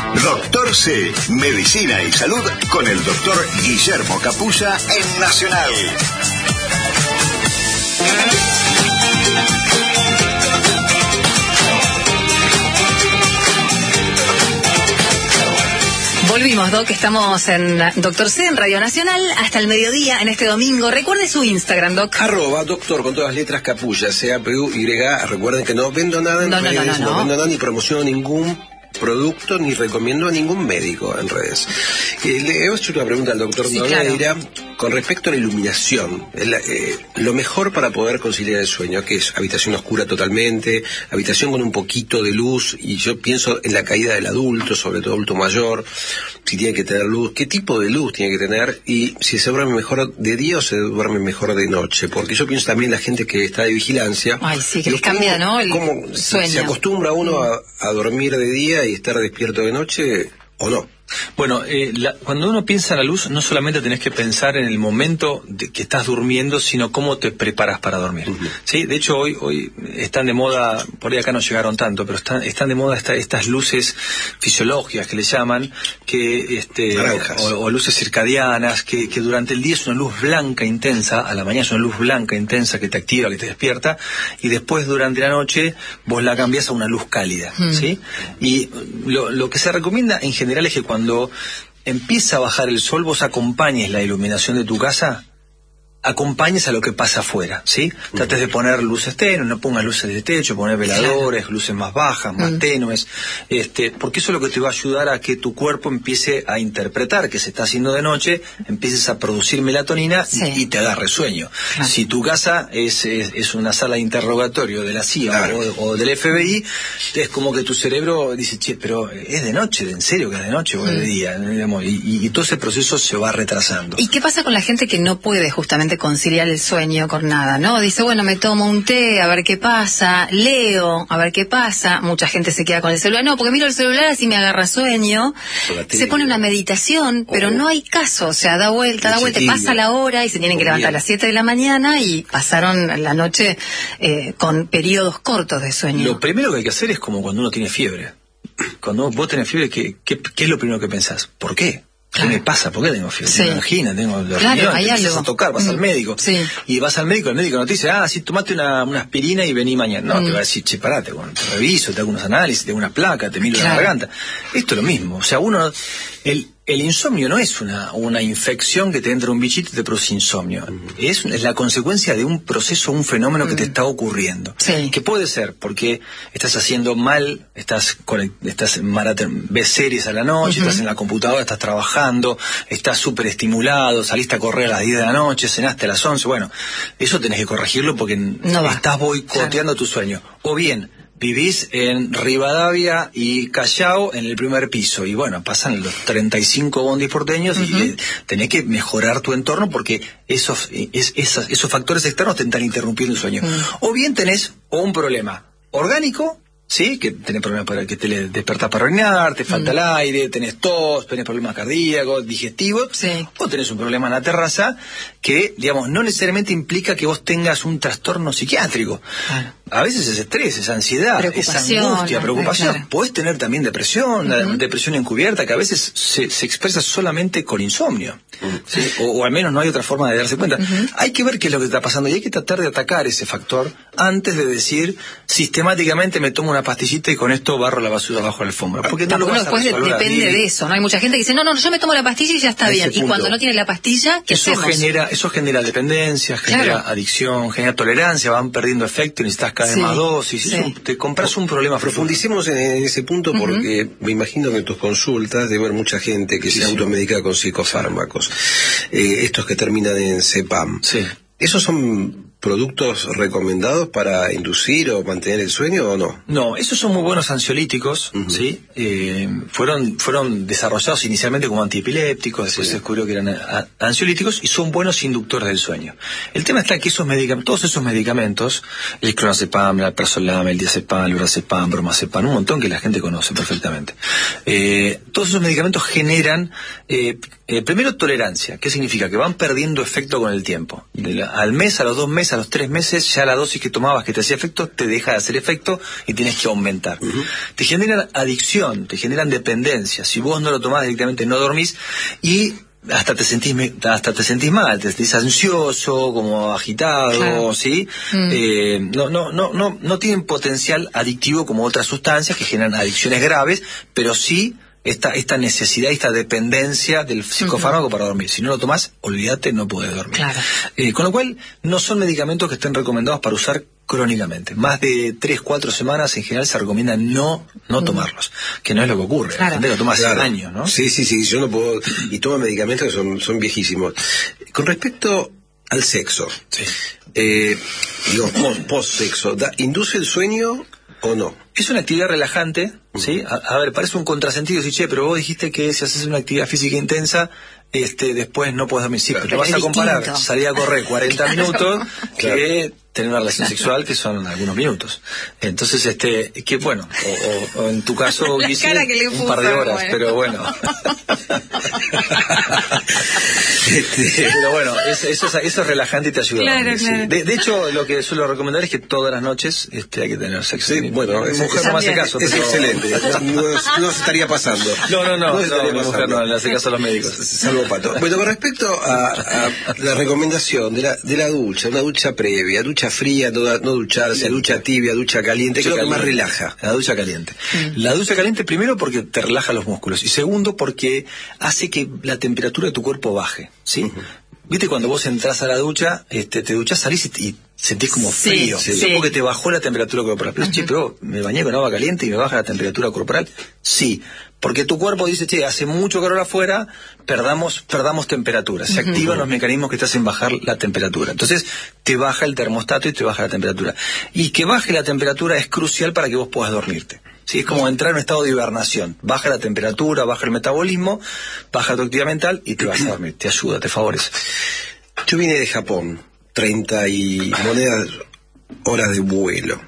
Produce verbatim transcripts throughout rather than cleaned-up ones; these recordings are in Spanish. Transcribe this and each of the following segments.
Doctor C, Medicina y Salud con el doctor Guillermo Capulla en Nacional. Volvimos, Doc, estamos en Doctor C, en Radio Nacional, hasta el mediodía, en este domingo. Recuerde su Instagram, Doc. Arroba, doctor, con todas las letras, Capulla, C A P U Y. Recuerden que no vendo nada en no, redes, no, no, no, no no vendo nada, ni promociono ningún producto, ni recomiendo a ningún médico en redes. Eh, le he hecho una pregunta al doctor sí, Nogueira claro. con respecto a la iluminación. El, eh, lo mejor para poder conciliar el sueño, que es habitación oscura totalmente, habitación con un poquito de luz, y yo pienso en la caída del adulto, sobre todo adulto mayor, si tiene que tener luz, qué tipo de luz tiene que tener, y si se duerme mejor de día o se duerme mejor de noche, porque yo pienso también en la gente que está de vigilancia. Ay, sí, que les cambia, ¿no? El ¿Cómo sueño. se acostumbra uno a, a dormir de día y estar despierto de noche o no? Bueno, eh, la, cuando uno piensa en la luz, no solamente tenés que pensar en el momento de que estás durmiendo, sino cómo te preparas para dormir. Uh-huh. ¿Sí? De hecho, hoy hoy están de moda, por ahí acá no llegaron tanto, pero están, están de moda esta, estas luces fisiológicas que le llaman, que este o, o luces circadianas, que, que durante el día es una luz blanca intensa, a la mañana es una luz blanca intensa que te activa, que te despierta, y después durante la noche vos la cambias a una luz cálida. Uh-huh. ¿Sí? Y lo, lo que se recomienda en general es que cuando Cuando empieza a bajar el sol, vos acompañes la iluminación de tu casa, acompañes a lo que pasa afuera, ¿sí? Uh-huh. Trates de poner luces tenues, no pongas luces de techo, poner veladores, claro. luces más bajas, más uh-huh. tenues, este, porque eso es lo que te va a ayudar a que tu cuerpo empiece a interpretar que se está haciendo de noche, empieces a producir melatonina sí. y, y te agarre sueño. Claro. Si tu casa es, es, es una sala de interrogatorio de la C I A claro. o, o del F B I, es como que tu cerebro dice, che, pero es de noche, ¿en serio que es de noche o es de día? Digamos, y, y, y todo ese proceso se va retrasando. ¿Y qué pasa con la gente que no puede justamente conciliar el sueño con nada, ¿no? Dice, bueno, me tomo un té, a ver qué pasa, leo, a ver qué pasa. Mucha gente se queda con el celular, no, porque miro el celular así me agarra sueño. Se pone una meditación, pero oh. no hay caso, o sea, da vuelta, da vuelta, pasa la hora y se tienen que levantar a las siete de la mañana y pasaron la noche eh, con periodos cortos de sueño. Lo primero que hay que hacer es como cuando uno tiene fiebre. Cuando vos tenés fiebre, ¿qué, qué, qué es lo primero que pensás? ¿Por qué? ¿Qué claro. me pasa? ¿Por qué tengo fiebre? Sí. Tengo angina, tengo la claro, reunión, hay te empiezas algo. a tocar, vas mm. al médico. Sí. Y vas al médico, el médico no te dice, ah, sí, tomate una, una aspirina y vení mañana. No, mm. te va a decir, che, parate, bueno, te reviso, te hago unos análisis, te hago una placa, te miro claro. la garganta. Esto es lo mismo. O sea, uno, el, el insomnio no es una, una infección que te entra un bichito y te produce insomnio. Mm. Es, es la consecuencia de un proceso, un fenómeno mm. que te está ocurriendo. Sí. Que puede ser porque estás haciendo mal, estás, estás maratón, ves series a la noche, uh-huh. estás en la computadora, estás trabajando, estás súper estimulado, saliste a correr a las diez de la noche, cenaste a las once, bueno, eso tenés que corregirlo porque no estás boicoteando claro. tu sueño. O bien, vivís en Rivadavia y Callao en el primer piso, y bueno, pasan los treinta y cinco bondis porteños uh-huh. y tenés que mejorar tu entorno porque esos, es, esos, esos factores externos te están interrumpiendo el sueño. Uh-huh. O bien tenés o un problema orgánico, sí, que tenés problemas para que te despertás para orinar, te falta mm. el aire, tenés tos, tenés problemas cardíacos, digestivos, sí. o tenés un problema en la terraza que, digamos, no necesariamente implica que vos tengas un trastorno psiquiátrico. Claro. A veces es estrés, es ansiedad, es angustia, preocupación. Claro. Podés tener también depresión, uh-huh. la depresión encubierta, que a veces se, se expresa solamente con insomnio. Uh-huh. ¿Sí? O, o al menos no hay otra forma de darse cuenta. Uh-huh. Hay que ver qué es lo que está pasando y hay que tratar de atacar ese factor antes de decir sistemáticamente me tomo una pastillita y con esto barro la basura bajo la alfombra. Porque no lo vas a después depende de eso, ¿no? Hay mucha gente que dice, no, no, yo me tomo la pastilla y ya está bien. Y cuando no tiene la pastilla, ¿qué eso hacemos? Genera, eso genera dependencia, genera claro. adicción, genera tolerancia, van perdiendo efecto y necesitas cada vez sí. más dosis. Sí. Eso, te compras un problema. Profundicemos en, en ese punto porque uh-huh. me imagino que en tus consultas debe haber mucha gente que sí, se sí. automedica con psicofármacos. Eh, estos que terminan en Cepam. Sí. ¿Esos son productos recomendados para inducir o mantener el sueño o no? No, esos son muy buenos ansiolíticos, uh-huh. ¿sí? Eh, fueron fueron desarrollados inicialmente como antiepilépticos, después sí. se descubrió que eran a, ansiolíticos y son buenos inductores del sueño. El tema está que esos medicamentos, todos esos medicamentos, el clonazepam, la alprazolam, el diazepam, el lorazepam, bromazepam, un montón que la gente conoce perfectamente. Eh, todos esos medicamentos generan, eh, eh, primero, tolerancia. ¿Qué significa? Que van perdiendo efecto con el tiempo. De la, al mes, a los dos meses, mes, a los tres meses, ya la dosis que tomabas que te hacía efecto, te deja de hacer efecto y tienes que aumentar. Uh-huh. Te generan adicción, te generan dependencia. Si vos no lo tomás directamente, no dormís y hasta te sentís hasta te sentís mal, te sentís ansioso, como agitado, claro. ¿sí? Mm. Eh, no, no, no, no, no tienen potencial adictivo como otras sustancias que generan adicciones graves, pero sí esta, esta necesidad, esta dependencia del psicofármaco uh-huh. para dormir. Si no lo tomás, olvídate, no podés dormir. Claro. Eh, con lo cual, no son medicamentos que estén recomendados para usar crónicamente. Más de tres, cuatro semanas en general se recomienda no no tomarlos, que no es lo que ocurre. Claro. Lo tomas hace claro. años, ¿no? Sí, sí, sí, yo no puedo, y tomo medicamentos que son, son viejísimos. Con respecto al sexo, sí. eh, digo, post-sexo, ¿induce el sueño o no? Es una actividad relajante, ¿sí? A, a ver, parece un contrasentido, si che, pero vos dijiste que si haces una actividad física intensa, este, después no puedes dormir. Sí, pero, pero vas a comparar distinto. Salir a correr cuarenta minutos claro. que tener una relación sexual que son algunos minutos. Entonces, este, que bueno, o, o, o en tu caso, Guise, un par de horas, bueno. pero bueno. este, pero bueno, eso, eso, es, eso es relajante y te ayuda. Claro, claro. De, de hecho, lo que suelo recomendar es que todas las noches este, hay que tener sexo. Sí, bueno, mi mujer no me hace caso. Es pero... excelente, no, no se estaría pasando. No, no, no, no, no, no mi mujer no le hace caso a los médicos. Salvo Pato. Bueno, con respecto a, a la recomendación de la, de la ducha, una ducha previa, ducha fría, no, no ducharse, ducha tibia, ducha caliente, ¿qué es lo que más relaja? La ducha caliente. Mm. La ducha caliente primero porque te relaja los músculos y segundo porque hace que la temperatura de tu cuerpo baje, ¿sí? Uh-huh. Viste cuando vos entras a la ducha, este, te duchás, salís y, y sentís como frío, sí, sí. porque te bajó la temperatura corporal. Pero, uh-huh. che, pero me bañé con agua caliente y me baja la temperatura corporal. Sí, porque tu cuerpo dice, che, hace mucho calor afuera, perdamos, perdamos temperatura. Se uh-huh. activan los mecanismos que te hacen bajar la temperatura. Entonces, te baja el termostato y te baja la temperatura. Y que baje la temperatura es crucial para que vos puedas dormirte. Sí, es como entrar en un estado de hibernación. Baja la temperatura, baja el metabolismo, baja tu actividad mental y te vas a dormir. Te ayuda, te favorece. Yo vine de Japón, treinta y monedas horas de vuelo.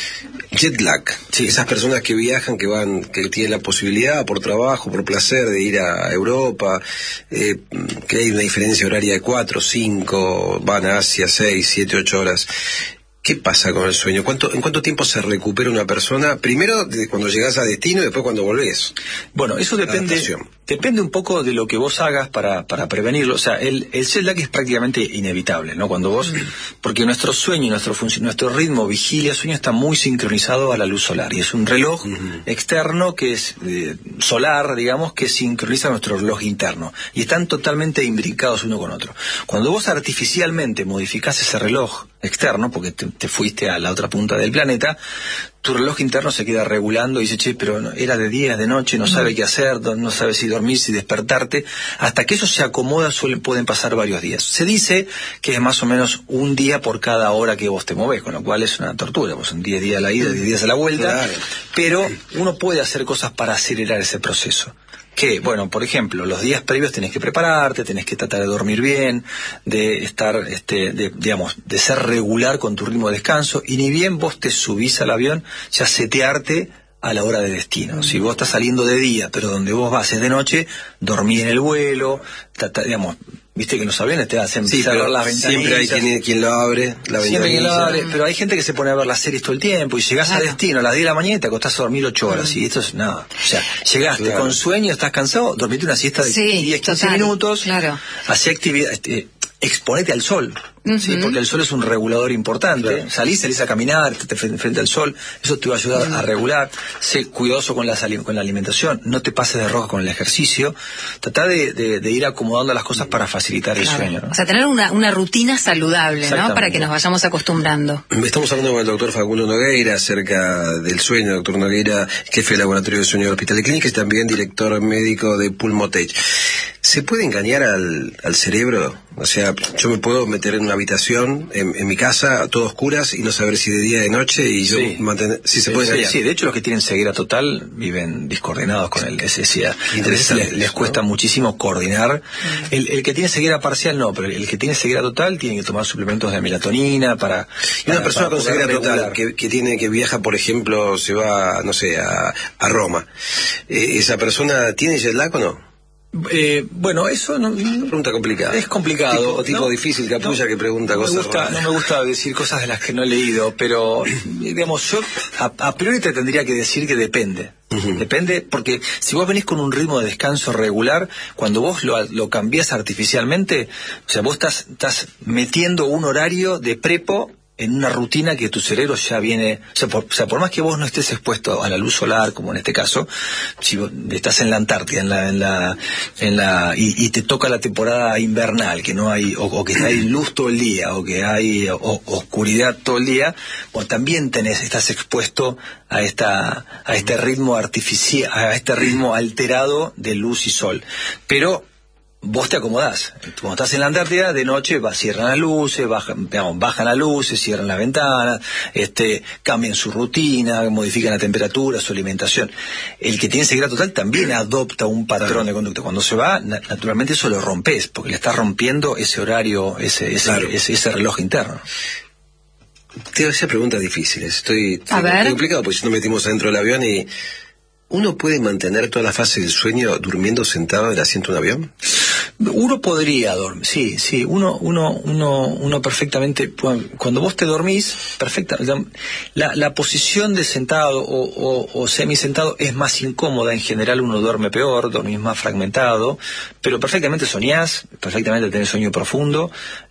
Jet lag, sí. Esas personas que viajan, que van, que tienen la posibilidad por trabajo, por placer de ir a Europa, eh, que hay una diferencia horaria de cuatro, cinco, van a Asia seis, siete, ocho horas. ¿Qué pasa con el sueño? ¿Cuánto, ¿En cuánto tiempo se recupera una persona? Primero de cuando llegas a destino y después cuando volvés. Bueno, eso depende depende un poco de lo que vos hagas para, para prevenirlo. O sea, el, el jet lag es prácticamente inevitable, ¿no? Cuando vos, porque nuestro sueño, nuestro nuestro ritmo vigilia, sueño está muy sincronizado a la luz solar. Y es un reloj uh-huh. externo que es eh, solar, digamos, que sincroniza nuestro reloj interno. Y están totalmente imbricados uno con otro. Cuando vos artificialmente modificás ese reloj externo, porque te, te fuiste a la otra punta del planeta, tu reloj interno se queda regulando y dice, che, pero no, era de día, de noche, no sabe qué hacer, no sabe si dormir, si despertarte. Hasta que eso se acomoda suelen, pueden pasar varios días. Se dice que es más o menos un día por cada hora que vos te movés, con lo cual es una tortura, pues son diez días a la ida, diez días a la vuelta, claro. Pero uno puede hacer cosas para acelerar ese proceso. Que, bueno, por ejemplo, los días previos tenés que prepararte, tenés que tratar de dormir bien, de estar, este, de, digamos, de ser regular con tu ritmo de descanso, y ni bien vos te subís al avión, ya setearte a la hora de destino. Si vos estás saliendo de día, pero donde vos vas es de noche, dormí en el vuelo, trata, digamos, viste que en los aviones te hacen sí, cerrar las ventanillas. Siempre hay quien, quien lo abre, la Siempre quien lo abre, pero hay gente que se pone a ver las series todo el tiempo y llegás claro. a destino a las diez de la mañana y te acostás a dormir ocho horas. Mm. Y esto es nada. O sea, llegaste claro. con sueño, estás cansado, dormiste una siesta de sí, diez, quince minutos, claro. hacé actividad, este, exponete al sol. Uh-huh. Sí, porque el sol es un regulador importante. Claro. Salís, salís a caminar, te, te frente al sol, eso te va a ayudar uh-huh. a regular. Sé cuidadoso con la, con la alimentación, no te pases de roja con el ejercicio. Trata de, de, de ir acomodando las cosas para facilitar el claro. sueño, ¿no? O sea, tener una, una rutina saludable, ¿no? Para que nos vayamos acostumbrando. Estamos hablando con el doctor Facundo Nogueira acerca del sueño. Doctor Nogueira, jefe de laboratorio de sueño del Hospital de Clínicas y también director médico de Pulmotech. ¿Se puede engañar al, al cerebro? O sea, yo me puedo meter en una habitación en, en mi casa, todo oscuras, y no saber si de día o de noche, y yo sí. mantener... Si se sí, puede engañar. Sí, de hecho los que tienen ceguera total viven discoordinados con el S S A. Les, les cuesta ¿no? muchísimo coordinar. Mm. El, el que tiene ceguera parcial no, pero el que tiene ceguera total tiene que tomar suplementos de melatonina para... Y una para, persona para con ceguera total que, que tiene que viaja, por ejemplo, se va, no sé, a, a Roma. Eh, ¿Esa persona tiene jet lag o no? Eh, bueno, eso no... Una pregunta complicada. Es complicado. Tipo, tipo ¿no? difícil, Capulla, no, que pregunta no cosas me gusta, raras. No me gusta decir cosas de las que no he leído, pero, digamos, yo a, a priori te tendría que decir que depende. Uh-huh. Depende, porque si vos venís con un ritmo de descanso regular, cuando vos lo, lo cambiás artificialmente, o sea, vos estás, estás metiendo un horario de prepo en una rutina que tu cerebro ya viene, o sea, por, o sea, por más que vos no estés expuesto a la luz solar, como en este caso, si vos estás en la Antártida, en la, en la, en la, y, y te toca la temporada invernal, que no hay, o, o que hay luz todo el día, o que hay o, oscuridad todo el día, pues también tenés, estás expuesto a esta, a este ritmo artificial, a este ritmo alterado de luz y sol. Pero vos te acomodás. Cuando estás en la Antártida, de noche va, cierran las luces, bajan, digamos, bajan las luces, cierran las ventanas, este, cambian su rutina, modifican la temperatura, su alimentación. El que tiene ceguera total también adopta un patrón de conducta. Cuando se va, na- naturalmente eso lo rompes, porque le estás rompiendo ese horario, ese, ese, Claro. ese, ese reloj interno. Te voy a hacer preguntas difíciles. Estoy, A estoy ver. complicado, porque si nos metimos adentro del avión y... ¿Uno puede mantener toda la fase del sueño durmiendo sentado en el asiento de un avión? Uno podría dormir, sí, sí, uno, uno, uno, uno perfectamente, cuando vos te dormís, perfecta, la, la posición de sentado o, o, o semisentado es más incómoda, en general uno duerme peor, dormís más fragmentado, pero perfectamente soñás, perfectamente tenés sueño profundo,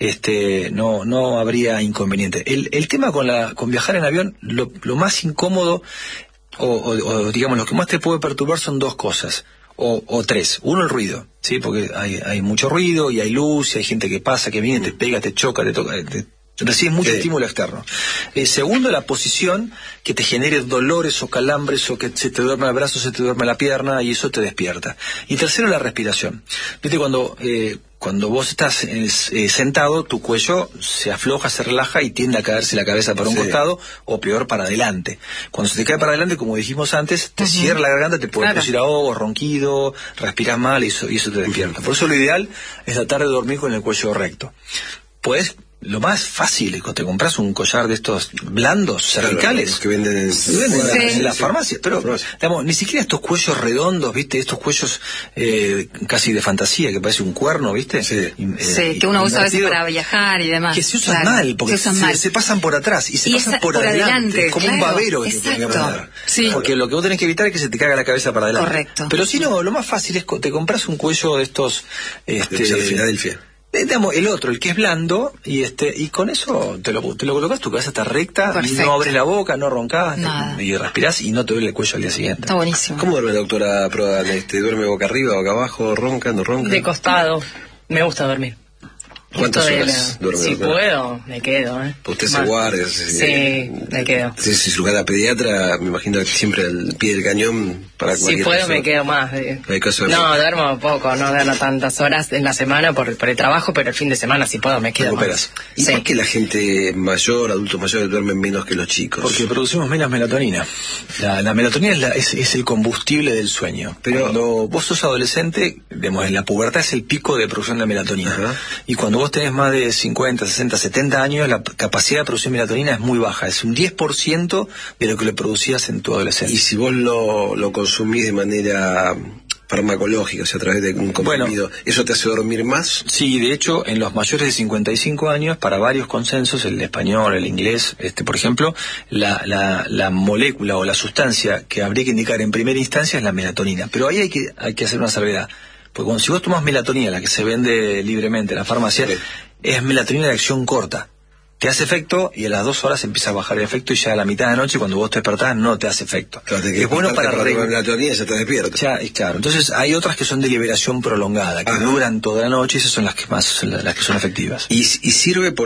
este, no, no habría inconveniente. El, el tema con la, con viajar en avión, lo, lo más incómodo, o, o, o digamos, lo que más te puede perturbar son dos cosas. O, o tres. Uno, el ruido, ¿sí? Porque hay, hay mucho ruido y hay luz y hay gente que pasa, que viene, te pega, te choca, te toca, te, recibes mucho Sí. estímulo externo. Eh, segundo, la posición que te genere dolores o calambres o que se te duerme el brazo, se te duerme la pierna y eso te despierta. Y tercero, la respiración. Viste, cuando... Eh, Cuando vos estás eh, sentado, tu cuello se afloja, se relaja y tiende a caerse la cabeza para un Sí. costado o peor para adelante. Cuando se te cae para adelante, como dijimos antes, te uh-huh. cierra la garganta, te puede Claro. producir ahogo, ronquido, respiras mal y eso, y eso te despierta. Por eso lo ideal es tratar de dormir con el cuello recto. Puedes... Lo más fácil es que te compras un collar de estos blandos, cervicales, claro, que venden en, se venden sí. en las sí. farmacias, pero Sí. digamos, ni siquiera estos cuellos redondos, ¿viste? Estos cuellos eh, casi de fantasía, que parece un cuerno, ¿viste? Sí, eh, sí que uno usa a veces para viajar y demás. Que se usan claro, mal, porque se, usan se, mal. se pasan por atrás y se Y pasan esa- por, por adelante, adelante, como un claro, babero que te tiene que exacto. poner. Sí. Porque lo que vos tenés que evitar es que se te caiga la cabeza para adelante. Correcto. Pero si no, lo más fácil es que te compras un cuello de estos... Este, de Filadelfia. Eh, digamos, el otro, el que es blando, y este y con eso te lo, te lo colocas, tu cabeza está recta, Perfecto. no abres la boca, no roncás, Nada. te- y respirás y no te duele el cuello al día siguiente. Está buenísimo. ¿Cómo duerme, doctora Prodan? Este, ¿Duerme boca arriba, boca abajo, ronca, no ronca? De costado. Me gusta dormir. ¿Cuántas Esto de horas la- duerme, Si doctora? puedo, me quedo. ¿eh? Usted se Más. guarda. Sí, me quedo. Si es cirujana pediatra, me imagino que siempre al pie del cañón para Si cualquier puedo, cosa. me quedo más. eh. Hay caso de- No, duermo poco, no duermo tantas horas en la semana por, por el trabajo, pero el fin de semana, si puedo, me quedo Recuperas. más. ¿Y Sí. por qué la gente mayor, adultos mayores, duermen menos que los chicos? Porque producimos menos melatonina. La, la melatonina es, la- es, es el combustible del sueño. Pero- Cuando vos sos adolescente, digamos, en la pubertad es el pico de producción de melatonina. Ajá. Y cuando vos tenés más de cincuenta, sesenta, setenta años, la p- capacidad de producir melatonina es muy baja. Es un diez por ciento de lo que le producías en tu adolescencia. Y si vos lo, lo consumís de manera farmacológica, o sea, a través de un comprimido, ¿eso te hace dormir más? Sí, de hecho, en los mayores de cincuenta y cinco años, para varios consensos, el español, el inglés, este, por ejemplo, la, la, la molécula o la sustancia que habría que indicar en primera instancia es la melatonina. Pero ahí hay que, hay que hacer una salvedad. Porque cuando, si vos tomás melatonina, la que se vende libremente en la farmacia, Sí. es melatonina de acción corta. Te hace efecto y a las dos horas empieza a bajar el efecto y ya a la mitad de la noche, cuando vos te despertás, no te hace efecto. Claro, te es bueno para tomar regular. melatonina y ya te despiertas. Ya, y claro. Entonces hay otras que son de liberación prolongada, que Ajá. duran toda la noche y esas son las que más, las que son efectivas. Y, y sirve, por